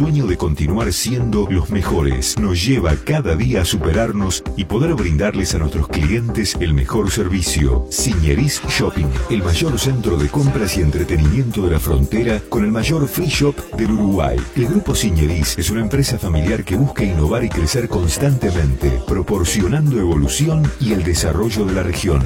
sueño de continuar siendo los mejores nos lleva cada día a superarnos y poder brindarles a nuestros clientes el mejor servicio. Siñeris Shopping, el mayor centro de compras y entretenimiento de la frontera con el mayor free shop del Uruguay. El Grupo Siñeris es una empresa familiar que busca innovar y crecer constantemente, proporcionando evolución y el desarrollo de la región.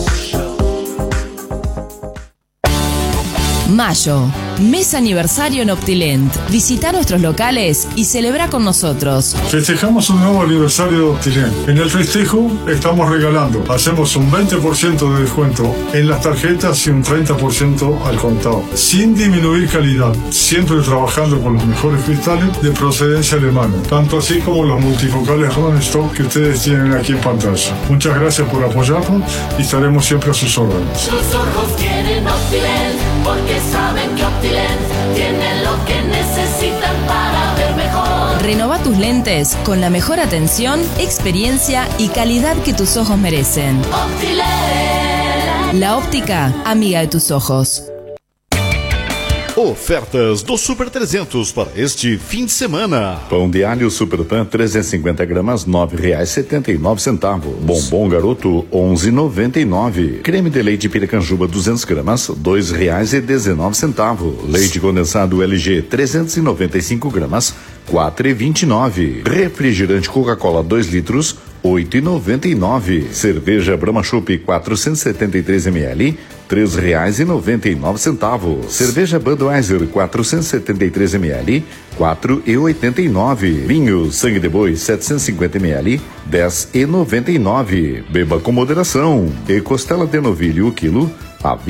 Mayo, mes aniversario en Optilent. Visita nuestros locales y celebra con nosotros. Festejamos un nuevo aniversario de Optilent. En el festejo estamos regalando. Hacemos un 20% de descuento en las tarjetas y un 30% al contado. Sin disminuir calidad. Siempre trabajando con los mejores cristales de procedencia alemana. Tanto así como los multifocales Rodenstock que ustedes tienen aquí en pantalla. Muchas gracias por apoyarnos y estaremos siempre a sus órdenes. Sus ojos tienen Optilent, porque saben que Optilent tiene lo que necesitan para ver mejor. Renova tus lentes con la mejor atención, experiencia y calidad que tus ojos merecen. Optilent. La óptica amiga de tus ojos. Ofertas do Super 300 para este fim de semana. Pão de alho Super Pan 350 gramas R$ 9,79. Bombom Garoto 11,99. Creme de leite Piracanjuba 200 gramas R$ 2,19. Leite condensado LG 395 gramas R$ 4,29. Refrigerante Coca-Cola 2 litros R$ 8,99. Cerveja Brahma Chopp 473 ml R$ 3,99. Cerveja Budweiser 473 ml R$ 4,89. Vinho Sangue de Boi 750 ml R$ 10,99. Beba com moderação. E costela de novilho o quilo a R$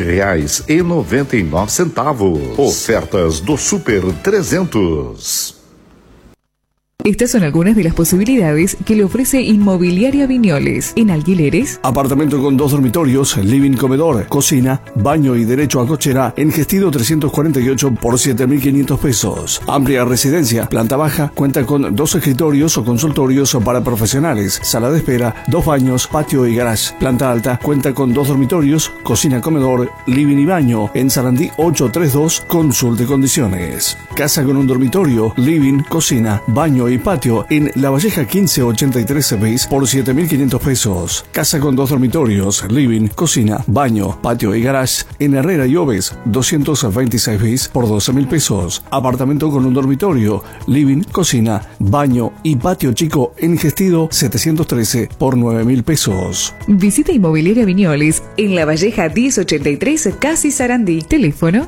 27,99. Ofertas do Super 300. Estas son algunas de las posibilidades que le ofrece Inmobiliaria Viñoles. En alquileres, apartamento con 2 dormitorios, living, comedor, cocina, baño y derecho a cochera en Gestido 348 por 7.500 pesos. Amplia residencia, planta baja, cuenta con 2 escritorios o consultorios para profesionales, sala de espera, 2 baños, patio y garage. Planta alta, cuenta con 2 dormitorios, cocina, comedor, living y baño. En Sarandí 832, consulte condiciones. Casa con un dormitorio, living, cocina, baño y patio en La Valleja 1583 bis por 7.500 pesos. Casa con 2 dormitorios, living, cocina, baño, patio y garage en Herrera y Oves 226 bis por 12.000 pesos. Apartamento con un dormitorio, living, cocina, baño y patio chico en Gestido 713 por 9.000 pesos. Visita Inmobiliaria Viñoles en La Valleja 1083 Casi Sarandí. Teléfono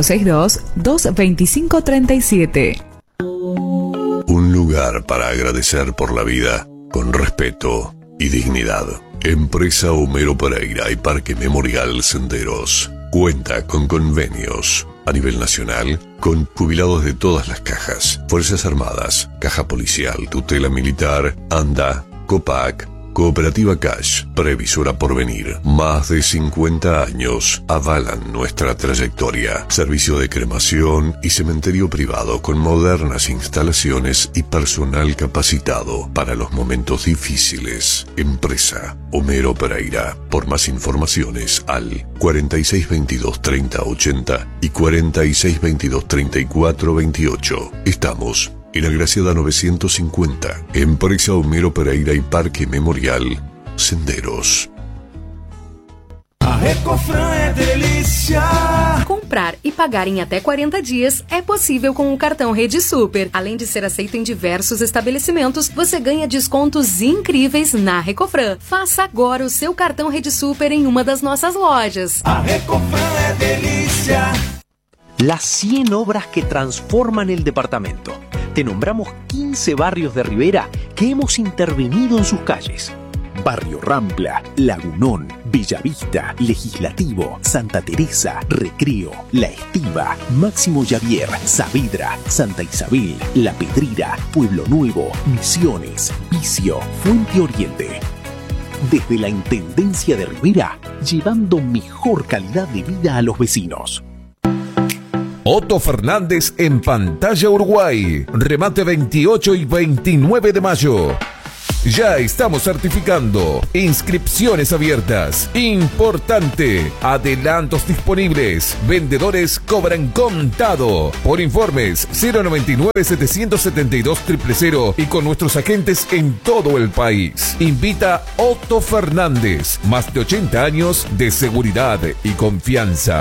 462-225-37. Un lugar para agradecer por la vida con respeto y dignidad. Empresa Homero Pereira y Parque Memorial Senderos cuenta con convenios a nivel nacional con jubilados de todas las cajas: Fuerzas Armadas, Caja Policial, Tutela Militar, ANDA, COPAC, Cooperativa Cash, Previsora Porvenir. Más de 50 años avalan nuestra trayectoria. Servicio de cremación y cementerio privado con modernas instalaciones y personal capacitado para los momentos difíciles. Empresa Homero Pereira. Por más informaciones al 4622-3080 y 4622-3428. Estamos en Agraciada 950, Empresa Homero Pereira y Parque Memorial Senderos. A Recofran é delícia. Comprar e pagar em até 40 dias é possível com o cartão Rede Super. Além de ser aceito em diversos estabelecimentos, você ganha descontos incríveis na Recofran. Faça agora o seu cartão Rede Super em uma das nossas lojas. A Recofran é delícia. Las 100 obras que transforman el departamento. Te nombramos 15 barrios de Rivera que hemos intervenido en sus calles. Barrio Rampla, Lagunón, Bellavista, Legislativo, Santa Teresa, Recreo, La Estiva, Máximo Javier, Saavedra, Santa Isabel, La Pedrera, Pueblo Nuevo, Misiones, Vicio, Fuente Oriente. Desde la Intendencia de Rivera, llevando mejor calidad de vida a los vecinos. Otto Fernández en Pantalla Uruguay. Remate 28 y 29 de mayo. Ya estamos certificando. Inscripciones abiertas. Importante. Adelantos disponibles. Vendedores cobran contado. Por informes 099-772-000 y con nuestros agentes en todo el país. Invita Otto Fernández. Más de 80 años de seguridad y confianza.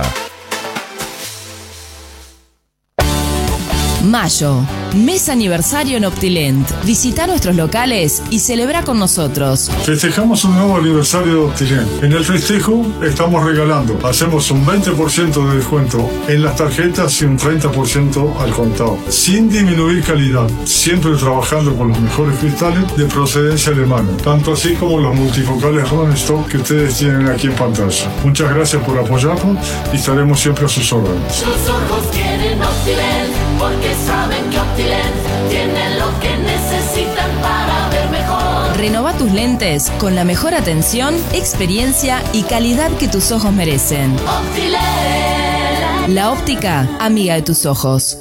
Mayo, mes aniversario en Optilent. Visita nuestros locales y celebra con nosotros. Festejamos un nuevo aniversario de Optilent. En el festejo estamos regalando. Hacemos un 20% de descuento en las tarjetas y un 30% al contado. Sin disminuir calidad. Siempre trabajando con los mejores cristales de procedencia alemana. Tanto así como los multifocales Rodenstock que ustedes tienen aquí en pantalla. Muchas gracias por apoyarnos y estaremos siempre a sus órdenes. Sus ojos quieren Optilent, porque saben que Optilent tiene lo que necesitan para ver mejor. Renova tus lentes con la mejor atención, experiencia y calidad que tus ojos merecen. Optilent. La óptica amiga de tus ojos.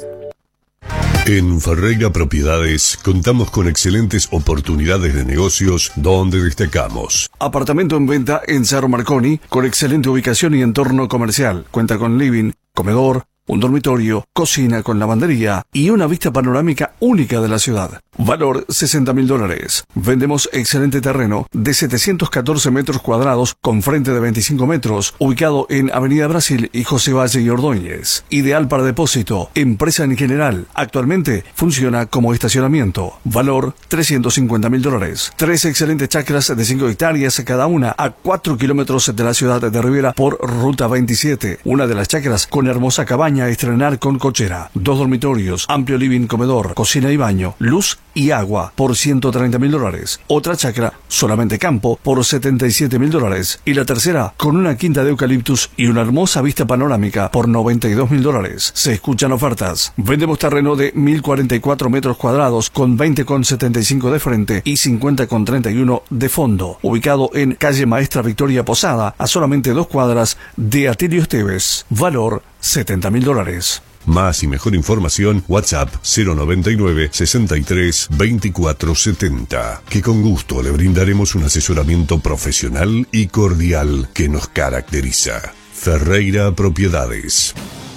En Ferreira Propiedades contamos con excelentes oportunidades de negocios donde destacamos. Apartamento en venta en Cerro Marconi con excelente ubicación y entorno comercial. Cuenta con living, comedor, un dormitorio, cocina con lavandería y una vista panorámica única de la ciudad. Valor $60.000. Vendemos excelente terreno de 714 metros cuadrados con frente de 25 metros, ubicado en Avenida Brasil y José Valle y Ordóñez. Ideal para depósito, empresa en general. Actualmente funciona como estacionamiento. Valor $350.000. 3 excelentes chacras de 5 hectáreas cada una a 4 kilómetros de la ciudad de Rivera por Ruta 27. Una de las chacras con hermosa cabaña a estrenar con cochera. 2 dormitorios, amplio living, comedor, cocina y baño, luz y agua por $130.000. Otra chacra, solamente campo, por $77.000. Y la tercera, con una quinta de eucaliptus y una hermosa vista panorámica por $92.000. Se escuchan ofertas. Vendemos terreno de 1.044 metros cuadrados con 20,75 de frente y 50,31 de fondo. Ubicado en calle Maestra Victoria Posada, a solamente 2 cuadras de Atilio Esteves. Valor $70.000. Más y mejor información, WhatsApp 099 63 24 70, que con gusto le brindaremos un asesoramiento profesional y cordial que nos caracteriza. Ferreira Propiedades.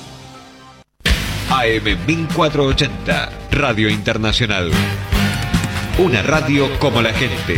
AM 1480, Radio Internacional. Una radio como la gente.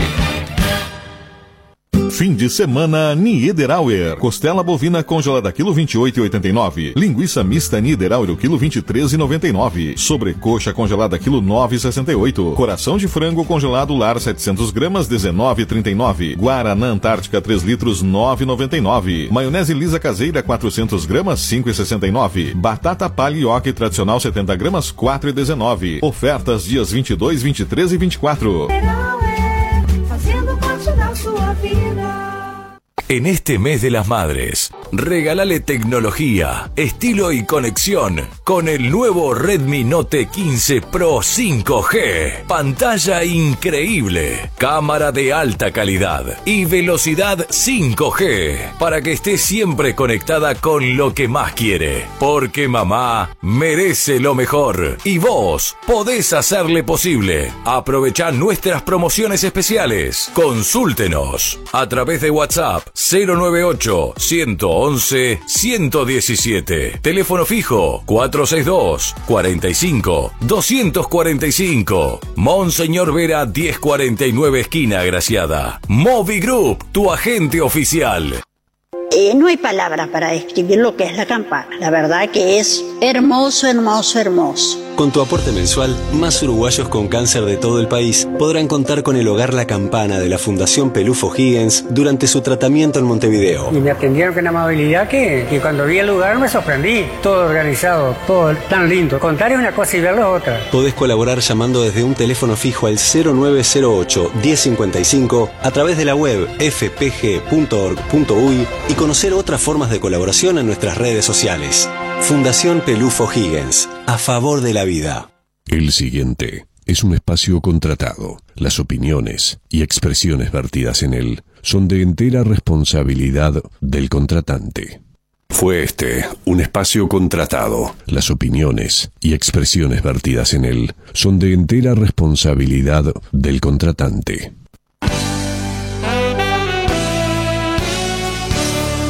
Fim de semana Niederauer. Costela bovina congelada quilo 28,89. Linguiça mista Niederauer quilo 23,99. Sobrecoxa congelada quilo 9,68. Coração de frango congelado lar 700 gramas 19,39. Guaraná Antártica 3 litros 9,99. Maionese lisa caseira 400 gramas 5,69. Batata palha ioki tradicional 70 gramas 4,19. Ofertas dias 22, 23 e 24. Fazendo parte da sua vida. En este mes de las madres, regálale tecnología, estilo y conexión con el nuevo Redmi Note 15 Pro 5G. Pantalla increíble, cámara de alta calidad y velocidad 5G para que esté siempre conectada con lo que más quiere. Porque mamá merece lo mejor y vos podés hacerle posible. Aprovechá nuestras promociones especiales. Consúltenos a través de WhatsApp 098-111-117. Teléfono fijo 462-45-245. Monseñor Vera 1049 esquina Agraciada. Movi Group, tu agente oficial. No hay palabras para describir lo que es la campana. La verdad que es hermoso, hermoso, hermoso. Con tu aporte mensual, más uruguayos con cáncer de todo el país podrán contar con el Hogar La Campana de la Fundación Pelufo Higgins durante su tratamiento en Montevideo. Y me atendieron con una amabilidad que cuando vi el lugar me sorprendí. Todo organizado, todo tan lindo. Contar es una cosa y verlo es otra. Podés colaborar llamando desde un teléfono fijo al 0908-1055 a través de la web fpg.org.uy y conocer otras formas de colaboración en nuestras redes sociales. Fundación Pelufo Higgins, a favor de la vida. El siguiente es un espacio contratado. Las opiniones y expresiones vertidas en él son de entera responsabilidad del contratante. Fue un espacio contratado. Las opiniones y expresiones vertidas en él son de entera responsabilidad del contratante.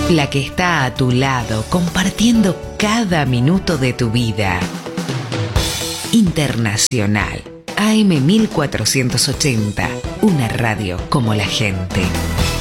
la que está a tu lado, compartiendo cada minuto de tu vida. Internacional, AM 1480, una radio como la gente.